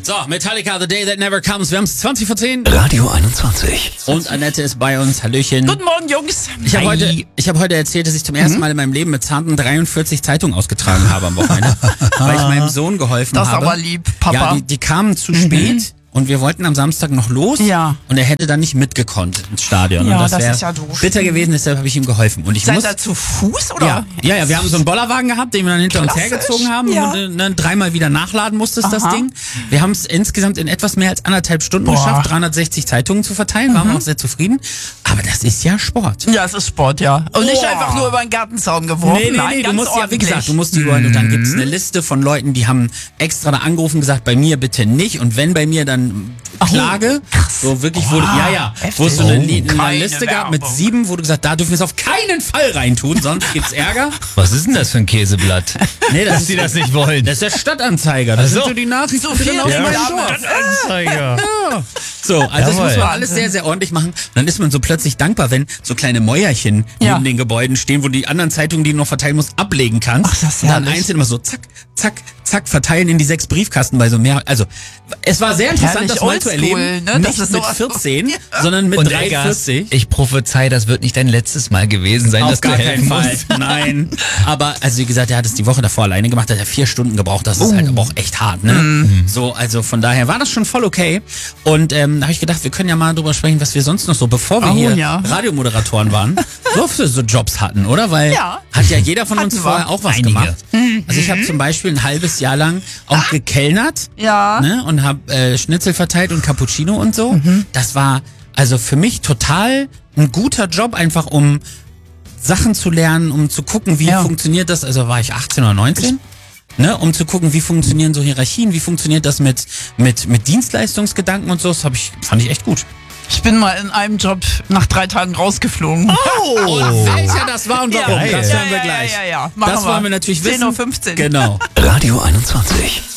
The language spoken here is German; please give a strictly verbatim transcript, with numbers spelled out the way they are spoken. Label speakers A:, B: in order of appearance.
A: So, Metallica, The Day That Never Comes. Wir haben es zwanzig vor zehn.
B: Radio einundzwanzig.
A: Und Annette ist bei uns. Hallöchen.
C: Guten Morgen, Jungs.
A: Ich habe heute, ich hab heute erzählt, dass ich zum ersten Mal in meinem Leben mit zarten dreiundvierzig Zeitungen ausgetragen habe am Wochenende, weil ich meinem Sohn geholfen
C: Das ist
A: habe.
C: aber lieb, Papa.
A: Ja, die, die kamen zu spät. Und wir wollten am Samstag noch los
C: Ja.
A: und er hätte dann nicht mitgekonnt ins Stadion.
C: Ja,
A: und das,
C: das
A: wäre
C: ist ja doof.
A: bitter gewesen, deshalb habe ich ihm geholfen. Und ich
C: Seid
A: muss,
C: ihr zu Fuß oder?
A: ja, ja, ja, wir haben so einen Bollerwagen gehabt, den wir dann hinter uns
C: Klassisch,
A: hergezogen haben
C: ja.
A: und äh, dann dreimal wieder nachladen musstest, das
C: Aha.
A: Ding. Wir haben es insgesamt in etwas mehr als anderthalb Stunden
C: Boah.
A: geschafft, dreihundertsechzig Zeitungen zu verteilen, waren wir auch sehr zufrieden. Aber das ist ja Sport.
C: Ja, es ist Sport, ja. Und nicht
A: Boah.
C: einfach nur über den Gartenzaun geworfen.
A: Nee, nee,
C: Nein,
A: nee, du
C: ganz
A: musst ja, wie
C: ordentlich.
A: gesagt, du musst die Leute, und dann gibt's eine Liste von Leuten, die haben extra da angerufen und gesagt, bei mir bitte nicht und wenn bei mir, dann Klage. So wirklich wurde, ja, ja, wo es so eine, Li- eine
C: Keine
A: Liste gab mit
C: Werbung.
A: sieben, wo du gesagt, da dürfen wir es auf keinen Fall reintun, sonst gibt's Ärger.
B: Was ist denn das für ein Käseblatt?
A: Nee, das
B: Dass
A: ist,
B: die das nicht wollen.
A: das ist der Stadtanzeiger. Das
B: Ach so.
A: sind so die Nachrichten
C: So viel
A: aus
C: ja.
A: meinem
C: Ja.
A: Dorf.
B: Anzeiger.
A: So, also das
B: Jawohl.
A: muss man alles sehr, sehr ordentlich machen. Und dann ist man so plötzlich dankbar, wenn so kleine Mäuerchen
C: Ja.
A: neben den Gebäuden stehen, wo die anderen Zeitungen, die du noch verteilen musst, ablegen kannst.
C: Ach, das ist
A: und dann
C: herrlich.
A: einzeln immer so zack, zack, zack, verteilen in die sechs Briefkasten bei so mehr. Also, es war sehr interessant,
C: Herrlich
A: das mal zu
C: oldschool,
A: erleben.
C: ne? Das
A: Nicht
C: ist
A: mit
C: sowas-
A: vierzehn,
C: Ja.
A: sondern mit
B: Und
A: drei
B: Eggers,
A: vierzig.
B: ich prophezei, das wird nicht dein letztes Mal gewesen sein,
A: Auf
B: dass du
A: gar
B: helfen
A: keinen Fall.
B: musst.
A: Nein. Aber, also wie gesagt, er hat es die Woche davor alleine gemacht, hat er vier Stunden gebraucht. Das ist halt aber auch echt hart, ne? So, also von daher war das schon voll okay. Und ähm, da habe ich gedacht, wir können ja mal drüber sprechen, was wir sonst noch so, bevor wir
C: Oh,
A: hier
C: ja.
A: Radiomoderatoren waren, so für so Jobs hatten, oder? Weil
C: Ja.
A: hat ja jeder von uns
C: Hatten wir.
A: vorher auch was
B: Einige.
A: gemacht. Also ich habe zum Beispiel ein halbes Jahr lang auch gekellnert.
C: Ja.
A: Ne? Und habe äh, Schnitzel verteilt und Cappuccino und so. Das war also für mich total ein guter Job, einfach um Sachen zu lernen, um zu gucken, wie
C: Ja.
A: funktioniert das. Also war ich achtzehn oder neunzehn. Ne, um zu gucken, wie funktionieren so Hierarchien, wie funktioniert das mit, mit, mit Dienstleistungsgedanken und so. Das hab ich, fand ich echt gut.
C: Ich bin mal in einem Job nach drei Tagen rausgeflogen.
A: Oh, und welcher das war und warum,
C: Ja,
A: das
C: ja,
A: hören wir
C: ja,
A: gleich.
C: ja, ja, ja. Machen
A: Das wollen wir natürlich wissen.
C: zehn Uhr fünfzehn.
A: Genau.
B: Radio einundzwanzig.